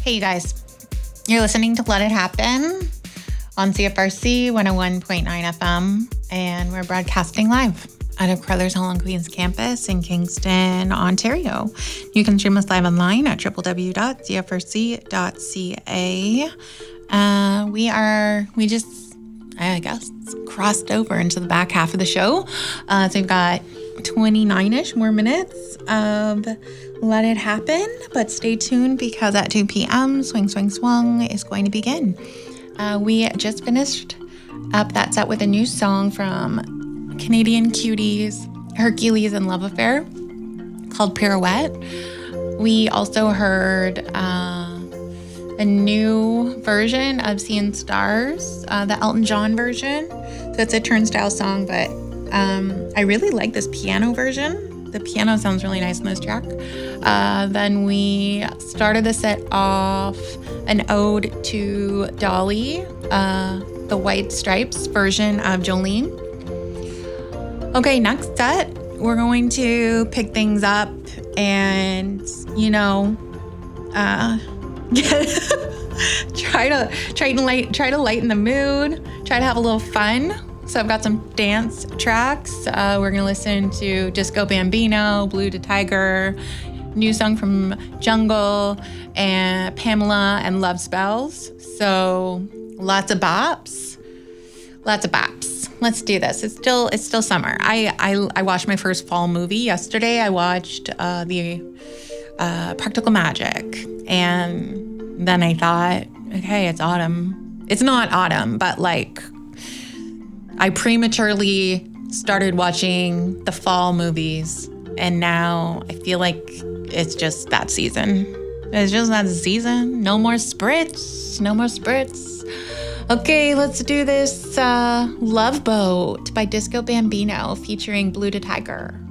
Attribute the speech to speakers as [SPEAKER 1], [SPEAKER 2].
[SPEAKER 1] Hey, you guys. You're listening to Let It Happen on CFRC 101.9 FM, and we're broadcasting live out of Crothers Hall and Queens campus in Kingston, Ontario. You can stream us live online at www.cfrc.ca. We just, I guess, crossed over into the back half of the show. So we've got 29-ish more minutes of Let It Happen, but stay tuned because at 2 p.m. Swing, Swing, Swung is going to begin. We just finished up that set with a new song from Canadian Cuties, Hercules and Love Affair, called Pirouette. We also heard a new version of Seeing Stars, the Elton John version. So it's a turnstile song, but I really like this piano version. The piano sounds really nice in this track. Then we started the set off an ode to Dolly, the White Stripes version of Jolene. Okay, next set, we're going to pick things up and, try to lighten the mood, try to have a little fun. So I've got some dance tracks. We're gonna listen to Disco Bambino, Blue to Tiger, new song from Jungle, and Pamela and Love Spells. So lots of bops. Let's do this. It's still summer. I watched my first fall movie yesterday. I watched the Practical Magic, and then I thought, okay, it's autumn. It's not autumn, but like I prematurely started watching the fall movies, and now I feel like it's just that season. It's just that season. No more spritz. Okay, let's do this Love Boat by Disco Bambino featuring Blue to Tiger.